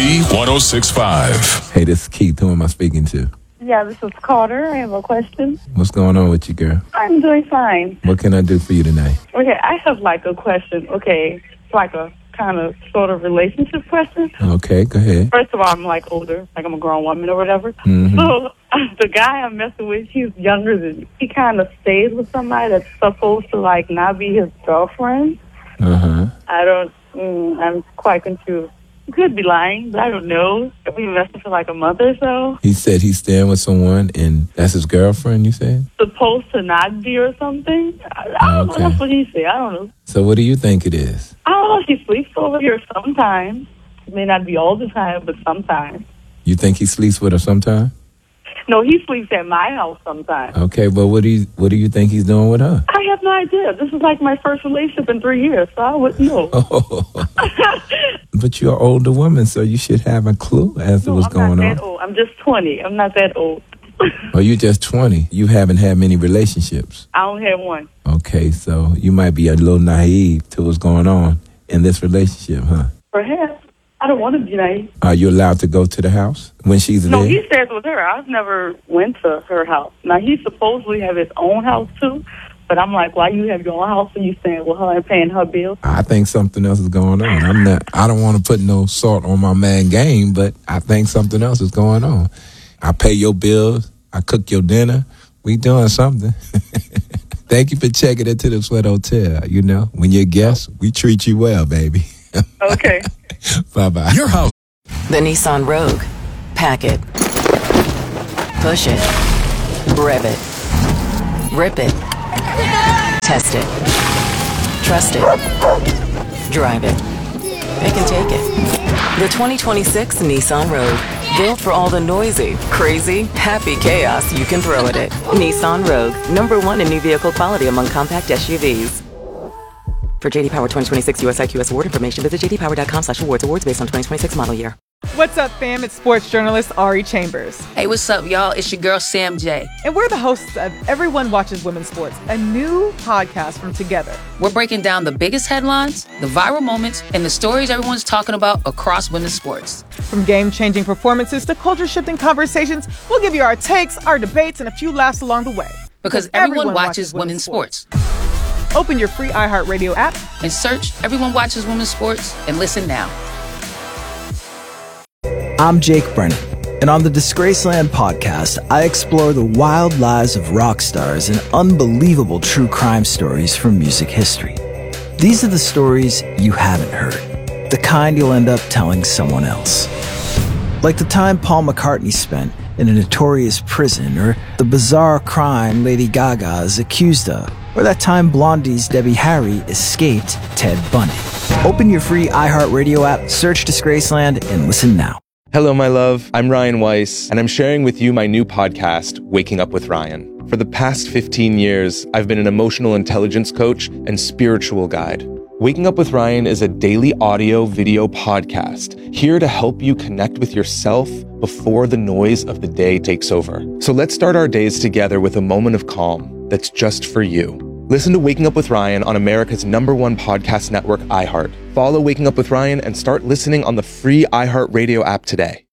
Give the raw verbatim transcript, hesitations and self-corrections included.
Z one oh six point five. Hey, this is Keith. Who am I speaking to? Yeah, this is Carter. I have a question. What's going on with you, girl? I'm doing fine. What can I do for you tonight? Okay, I have like a question. Okay, it's like a kind of sort of relationship question. Okay, go ahead. First of all, I'm like older, like I'm a grown woman or whatever. Mm-hmm. So the guy I'm messing with, he's younger than me. He kind of stays with somebody that's supposed to like not be his girlfriend. Uh-huh. I don't, mm, I'm quite confused. Could be lying, but I don't know. We've been messing for like a month or so. He said he's staying with someone, and that's his girlfriend, you said? Supposed to not be or something. I, I don't Okay. know. That's what he said. I don't know. So what do you think it is? I don't know. He sleeps over here sometimes. It may not be all the time, but sometimes. You think he sleeps with her sometime? No, he sleeps at my house sometimes. Okay, but what do you what do you think he's doing with her? I have no idea. This is like my first relationship in three years, so I wouldn't know. Oh. But you're an older woman, so you should have a clue as to No, what's I'm going not on. that old. I'm just twenty. I'm not that old. Oh, you're just twenty. You haven't had many relationships. I only have one. Okay, so you might be a little naive to what's going on in this relationship, huh? Perhaps. I don't want to be naive. Are you allowed to go to the house when she's No, there? he stays with her. I've never went to her house. Now, he supposedly have his own house, too. But I'm like, why you have your own house and you staying with her and paying her bills? I think something else is going on. I'm not. I don't want to put no salt on my man game, but I think something else is going on. I pay your bills. I cook your dinner. We doing something. Thank you for checking into the Sweat Hotel. You know, when you're guests, we treat you well, baby. Okay. Bye-bye. Your house. The Nissan Rogue. Pack it. Push it. Rev it. Rip it. Test it. Trust it. Drive it. Pick and take it. The twenty twenty-six Nissan Rogue. Built for all the noisy, crazy, happy chaos you can throw at it. Nissan Rogue. Number one in new vehicle quality among compact S U Vs. For J D Power twenty twenty-six U S I Q S award information, visit j d power dot com slash awards. Awards based on twenty twenty-six model year. What's up, fam? It's sports journalist Ari Chambers. Hey, what's up, y'all? It's your girl, Sam J. And we're the hosts of Everyone Watches Women's Sports, a new podcast from Together. We're breaking down the biggest headlines, the viral moments, and the stories everyone's talking about across women's sports. From game-changing performances to culture-shifting conversations, we'll give you our takes, our debates, and a few laughs along the way. Because, because everyone, everyone watches, watches women's sports. sports. Open your free iHeartRadio app and search Everyone Watches Women's Sports and listen now. I'm Jake Brennan, and on the Disgraceland podcast, I explore the wild lives of rock stars and unbelievable true crime stories from music history. These are the stories you haven't heard, the kind you'll end up telling someone else. Like the time Paul McCartney spent in a notorious prison, or the bizarre crime Lady Gaga is accused of, or that time Blondie's Debbie Harry escaped Ted Bundy. Open your free iHeartRadio app, search Disgraceland, and listen now. Hello, my love. I'm Ryan Weiss, and I'm sharing with you my new podcast, Waking Up with Ryan. For the past fifteen years, I've been an emotional intelligence coach and spiritual guide. Waking Up with Ryan is a daily audio video podcast here to help you connect with yourself before the noise of the day takes over. So let's start our days together with a moment of calm that's just for you. Listen to Waking Up with Ryan on America's number one podcast network, iHeart. Follow Waking Up with Ryan and start listening on the free iHeartRadio app today.